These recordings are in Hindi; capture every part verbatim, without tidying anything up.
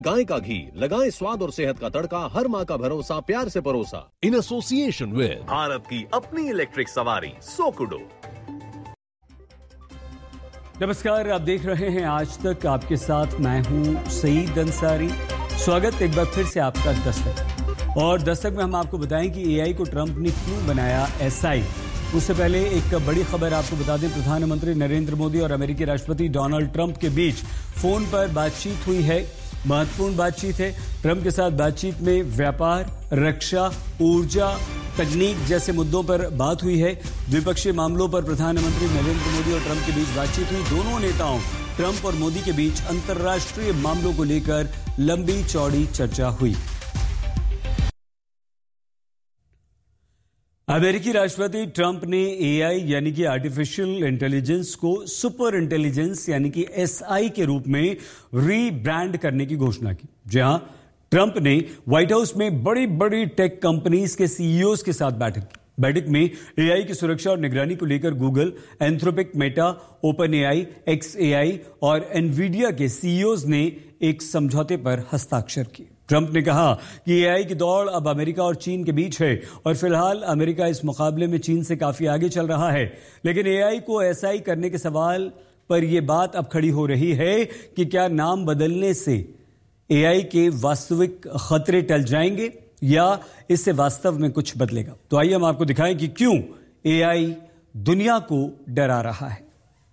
गाय का घी लगाएं स्वाद और सेहत का तड़का, हर माँ का भरोसा प्यार से परोसा। इन एसोसिएशन विद भारत की अपनी इलेक्ट्रिक सवारी सोकुडो। नमस्कार, आप देख रहे हैं आज तक, आपके साथ मैं हूं सईद अंसारी। स्वागत एक बार फिर से आपका दस्तक। और दस्तक में हम आपको बताएं कि एआई को ट्रंप ने क्यों बनाया एसआई। उससे पहले एक बड़ी खबर आपको बता दें, प्रधानमंत्री नरेंद्र मोदी और अमेरिकी राष्ट्रपति डोनाल्ड ट्रंप के बीच फोन पर बातचीत हुई है। महत्वपूर्ण बातचीत है। ट्रंप के साथ बातचीत में व्यापार, रक्षा, ऊर्जा, तकनीक जैसे मुद्दों पर बात हुई है। द्विपक्षीय मामलों पर प्रधानमंत्री नरेंद्र मोदी और ट्रंप के बीच बातचीत हुई। दोनों नेताओं ट्रंप और मोदी के बीच अंतर्राष्ट्रीय मामलों को लेकर लंबी चौड़ी चर्चा हुई। अमेरिकी राष्ट्रपति ट्रंप ने एआई यानी कि आर्टिफिशियल इंटेलिजेंस को सुपर इंटेलिजेंस यानी कि एसआई के रूप में रीब्रांड करने की घोषणा की। जहां ट्रंप ने व्हाइट हाउस में बड़ी बड़ी टेक कंपनीज के सीईओज के साथ बैठक की। बैठक में एआई की सुरक्षा और निगरानी को लेकर Google, Anthropic, Meta, open AI, x AI और एनवीडिया के सीईओज ने एक समझौते पर हस्ताक्षर किए। ट्रंप ने कहा कि एआई की दौड़ अब अमेरिका और चीन के बीच है और फिलहाल अमेरिका इस मुकाबले में चीन से काफी आगे चल रहा है। लेकिन एआई को एसआई करने के सवाल पर यह बात अब खड़ी हो रही है कि क्या नाम बदलने से एआई के वास्तविक खतरे टल जाएंगे या इससे वास्तव में कुछ बदलेगा। तो आइए हम आपको दिखाएं कि क्यों एआई दुनिया को डरा रहा है।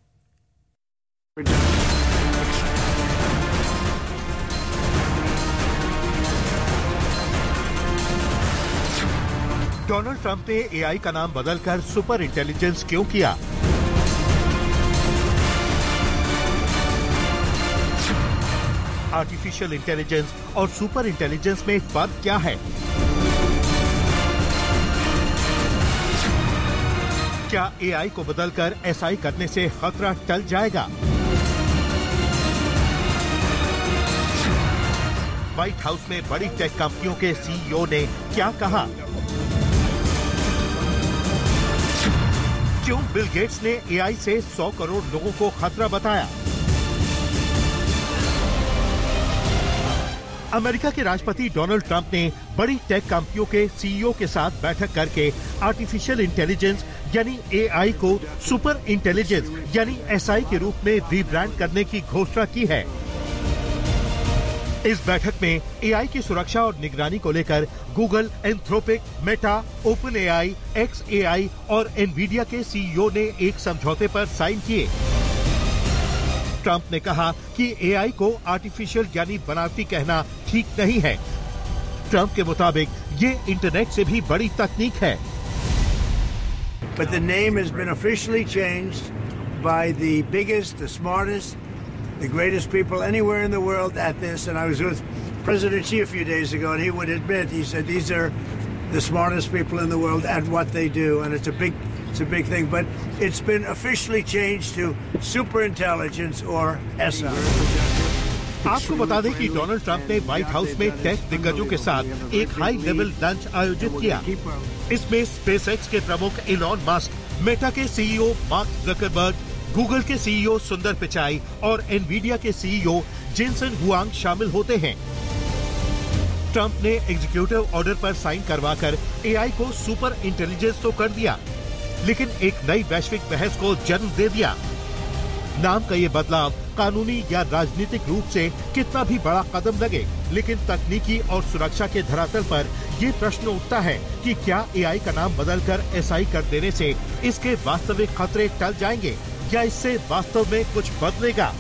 डोनाल्ड ट्रंप ने एआई का नाम बदलकर सुपर इंटेलिजेंस क्यों किया? आर्टिफिशियल इंटेलिजेंस और सुपर इंटेलिजेंस में फर्क क्या है? क्या एआई को बदलकर एसआई करने से खतरा टल जाएगा? व्हाइट हाउस में बड़ी टेक कंपनियों के सीईओ ने क्या कहा? क्यों बिल गेट्स ने एआई से सौ करोड़ लोगों को खतरा बताया? अमेरिका के राष्ट्रपति डोनाल्ड ट्रंप ने बड़ी टेक कंपनियों के सीईओ के साथ बैठक करके आर्टिफिशियल इंटेलिजेंस यानी एआई को सुपर इंटेलिजेंस यानी एसआई के रूप में रीब्रांड करने की घोषणा की है। इस बैठक में एआई की सुरक्षा और निगरानी को लेकर Google, Anthropic, Meta, open AI, x AI और एनवीडिया के सीईओ ने एक समझौते पर साइन किए। ट्रंप ने कहा कि एआई को आर्टिफिशियल यानी बनावटी कहना ठीक नहीं है। ट्रंप के मुताबिक ये इंटरनेट से भी बड़ी तकनीक है। But the name has been officially changed by the biggest, the smartest, the greatest people anywhere in the world at this. And I was with President Xi a few days ago, and he would admit, he said, these are the smartest people in the world at what they do. And it's a big, it's a big thing. But it's been officially changed to super intelligence or S I. आपको बता दें कि डोनाल्ड ट्रंप ने व्हाइट हाउस में टेक दिग्गजों के साथ एक हाई लेवल लंच आयोजित किया। इसमें स्पेसएक्स के प्रमुख इलॉन मस्क, मेटा के सीईओ मार्क जकरबर्ग, गूगल के सीईओ सुंदर पिचाई और एनवीडिया के सीईओ जेनसन हुआंग शामिल होते हैं। ट्रंप ने एग्जीक्यूटिव ऑर्डर पर साइन करवाकर एआई को सुपर इंटेलिजेंस तो कर दिया, लेकिन एक नई वैश्विक बहस को जन्म दे दिया। नाम का ये बदलाव कानूनी या राजनीतिक रूप से कितना भी बड़ा कदम लगे, लेकिन तकनीकी और सुरक्षा के धरातल पर ये प्रश्न उठता है कि क्या एआई का नाम बदलकर एसआई कर देने से इसके वास्तविक खतरे टल जाएंगे या इससे वास्तव में कुछ बदलेगा?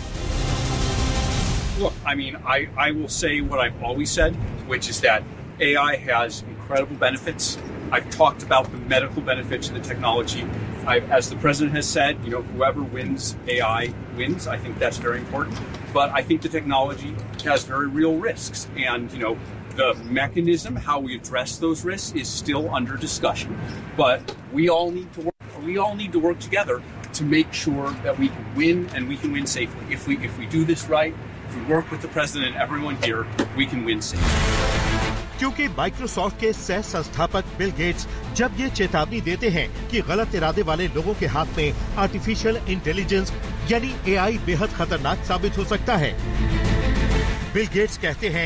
Look, I mean, I, I will say what I've always said, which is that A I has incredible benefits. I've talked about the medical benefits of the technology. I've, as the president has said, you know, whoever wins A I wins. I think that's very important. But I think the technology has very real risks. And, you know, the mechanism, how we address those risks is still under discussion. But we all need to work, we all need to work together to make sure that we can win and we can win safely. If we, if we do this right, if we work with the president and everyone here, we can win safely. क्योंकि माइक्रोसॉफ्ट के सह संस्थापक बिल गेट्स जब ये चेतावनी देते हैं कि गलत इरादे वाले लोगों के हाथ में आर्टिफिशियल इंटेलिजेंस यानी एआई बेहद खतरनाक साबित हो सकता है। बिल गेट्स कहते हैं